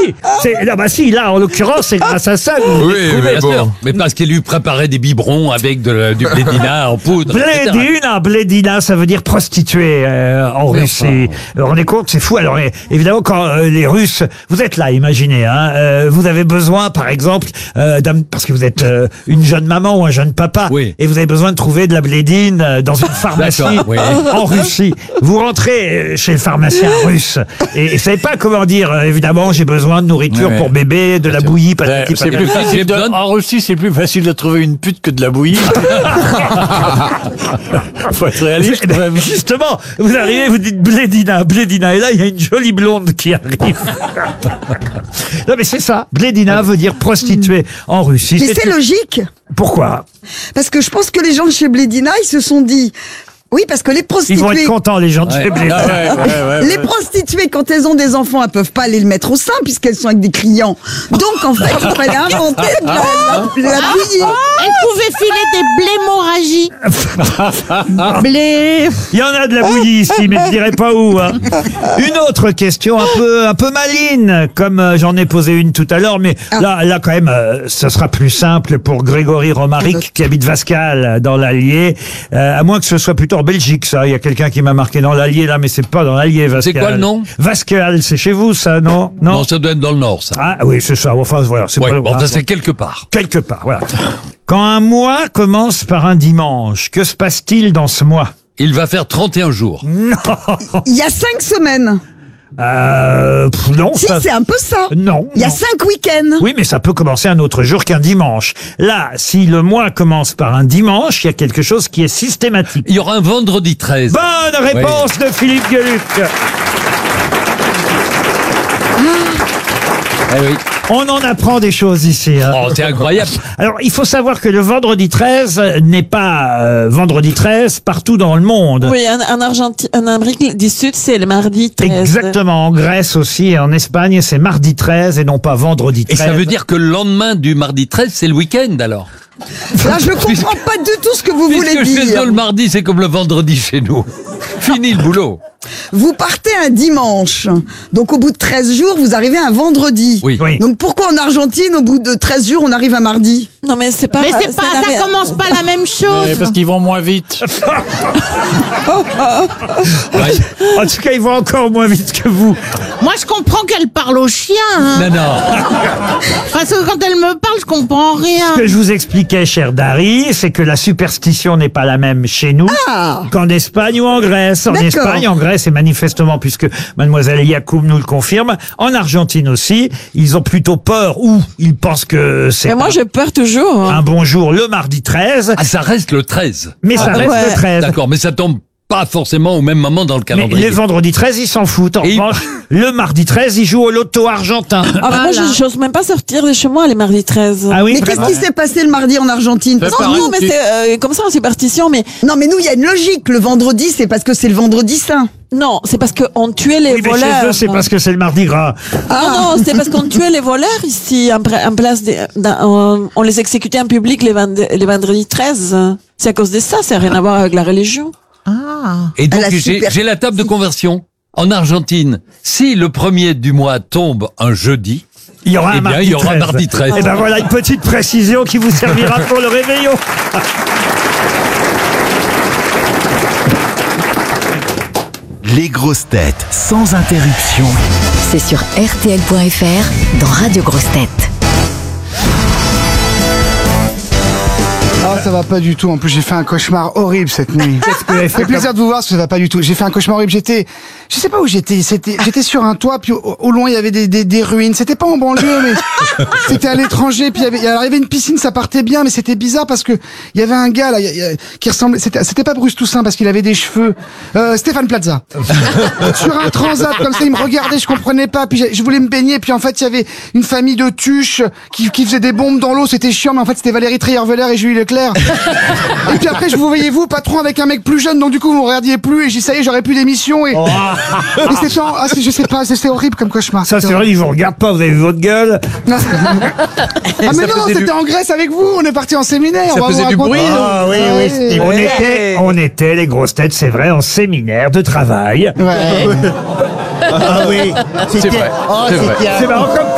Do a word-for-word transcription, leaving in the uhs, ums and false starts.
c'est, non, bah si, là, en l'occurrence, c'est grâce à ça que vous Oui, découvrez. mais bon. Mais parce qu'il lui préparait des biberons avec de la- du blédina en poudre. et cetera. Blédina, blédina, ça veut dire prostituée euh, en Russie. Vous vous rendez compte, c'est fou. Alors é- évidemment, quand euh, les Russes, vous êtes là, imaginez, hein, euh, vous avez besoin, par exemple, euh, d'un- parce que vous êtes euh, une jeune maman ou un jeune papa, Oui. et vous avez besoin de trouver de la blédine euh, dans une pharmacie D'accord, oui. en Russie. Vous rentrez euh, chez le pharmacien russe et, et vous savez pas comment dire. euh, évidemment, j'ai besoin de nourriture Ouais. pour bébé, de la bouillie, Ouais, patati c'est patata. plus facile J'ai de- besoin de- En Russie, c'est plus facile de trouver une pute que de la bouillie. Faut être réaliste Eh quand ben, même. justement, vous arrivez, vous dites Blédina, Blédina, et là il y a une jolie blonde qui arrive. Non mais c'est ça, Blédina veut dire prostituée en Russie. Mais c'est logique, Pourquoi? parce que je pense que les gens de chez Blédina, ils se sont dit, oui, parce que les Ils vont être prostituées, contents les gens de chez Blédina. Ah ouais, ouais, ouais, les ouais. prostituées, quand elles ont des enfants, elles peuvent pas aller le mettre au sein puisqu'elles sont avec des clients. Donc en fait, il fallait inventer de la, la, la bouillie. Elle pouvait filer des blémorragies. Blé. Il y en a de la bouillie ici, mais je dirais pas où. Hein. Une autre question un peu un peu maligne, comme euh, j'en ai posé une tout à l'heure, mais là là quand même, euh, ce sera plus simple pour Grégory Romaric qui habite Vascal dans l'Allier, euh, à moins que ce soit plutôt en Belgique. Ça, il y a quelqu'un qui m'a marqué dans l'Allier là, mais c'est pas dans l'Allier. Vascal. C'est quoi le nom? Vascal, c'est chez vous ça, non? Non, ça doit être dans le nord, ça. Ah oui, c'est ça. Enfin voilà, c'est Ouais, pas bon, loin. ça c'est quelque part. Quelque part, voilà. Quand un mois commence par un dimanche, que se passe-t-il dans ce mois? Il va faire trente et un jours. Non. Il y a cinq semaines. Euh, pff, non. Si, ça- c'est un peu ça. Non. Il y a non. cinq week-ends. Oui, mais ça peut commencer un autre jour qu'un dimanche. Là, si le mois commence par un dimanche, il y a quelque chose qui est systématique. Il y aura un vendredi treize. Bonne réponse de Philippe Gueluc. Eh oui. On en apprend des choses ici. hein. Oh, c'est incroyable. Alors, il faut savoir que le vendredi treize n'est pas euh, vendredi treize partout dans le monde. Oui, en, en Argentine, en Amérique du Sud, c'est le mardi treize. Exactement. En Grèce aussi et en Espagne, c'est mardi treize et non pas vendredi Et treize. ça veut dire que le lendemain du mardi treize, c'est le week-end alors. Là, je comprends pas du tout ce que vous voulez Puisque chez dire. eux, le mardi, c'est comme le vendredi chez nous. Fini le boulot. Vous partez un dimanche. Donc au bout de treize jours, vous arrivez un vendredi. Oui. Oui. Donc pourquoi en Argentine, au bout de treize jours, on arrive un mardi? Non, mais c'est pas. Mais c'est pas, la ça ré- commence pas la même Ouais, chose. parce qu'ils vont moins vite. Ouais. En tout cas, ils vont encore moins vite que vous. Moi, je comprends qu'elle parle au chien. Hein. Non, non. Parce que quand elle me parle, je comprends rien. Ce que je vous expliquais, cher Dari, c'est que la superstition n'est pas la même chez nous Ah. qu'en Espagne ou en Grèce. En D'accord. Espagne, en Grèce, et manifestement, puisque mademoiselle Yacoub nous le confirme, en Argentine aussi, ils ont plutôt peur ou ils pensent que c'est Mais moi, un, j'ai peur toujours. hein. un bon jour le mardi treize, Ah, ça reste le treize. mais ça Ah, reste ouais. le treize. D'accord, mais ça tombe pas forcément au même moment dans le Mais calendrier. les vendredis treize, ils s'en foutent. En Et ils- revanche, le mardi treize, ils jouent au loto argentin. Ah, mais moi, Voilà. je j'ose même pas sortir de chez moi les mardis treize. Ah oui, Mais qu'est-ce vraiment. qui s'est passé le mardi en Argentine? C'est Non, pareil, non, mais tu- c'est euh, comme ça en superstition, mais Non, mais nous, il y a une logique. Le vendredi, c'est parce que c'est le vendredi saint. non, c'est parce qu'on tuait les Oui, mais voleurs. chez eux, c'est parce que c'est le mardi gras. Non, non, c'est parce qu'on tuait les voleurs ici, en, pra- en place des, dans- on, on les exécutait en public les, vend- les vendredis treize. C'est à cause de ça, ça n'a rien à voir avec la religion. Et donc, À la j'ai super- j'ai la table de conversion. En Argentine, si le premier du mois tombe un jeudi, Il y aura Eh un bien, mardi il y aura treize. mardi treize. Et ben voilà une petite précision qui vous servira pour le réveillon. Les grosses têtes sans interruption. C'est sur R T L point F R dans Radio Grosses Têtes. Ah, ça va pas du tout. En plus, j'ai fait un cauchemar horrible cette nuit. Qu'est-ce que vous avez Ça fait fait plaisir de vous voir parce que ça va pas du tout. J'ai fait un cauchemar horrible. J'étais, je sais pas où j'étais. C'était, j'étais sur un toit, puis au, au loin il y avait des, des, des ruines. C'était pas en banlieue, mais c'était à l'étranger. Puis il y avait, il y avait une piscine, ça partait bien, mais c'était bizarre parce que il y avait un gars là il y a- qui ressemblait. C'était, c'était pas Bruce Toussaint parce qu'il avait des cheveux. Euh, Stéphane Plaza. Sur un transat comme ça, il me regardait, je comprenais pas. Puis j'ai- je voulais me baigner, puis en fait il y avait une famille de tuches qui, qui faisaient des bombes dans l'eau. C'était chiant, mais en fait c'était Valérie Trierweiler et Julie Leclerc. Et puis après, je vous voyais vous, patron, avec un mec plus jeune, donc du coup, vous me regardiez plus, et j'ai, ça y est, j'aurais plus d'émission, et, et c'était, en- ah, c'est- je sais pas, c'était horrible comme cauchemar. Ça, c'est C'était vrai, ils vous regardent pas, vous avez vu votre gueule. Non, c'était- Ah, mais non, c'était en Grèce avec vous, on est parti en séminaire. Ça on va faisait vous du raconter. bruit, Ah oui, oui. Ouais. On était, on était, les grosses têtes, c'est vrai, en séminaire de travail. Ouais. Ah oui, c'est vrai. oh, c'est vrai. c'était un- C'est marrant comme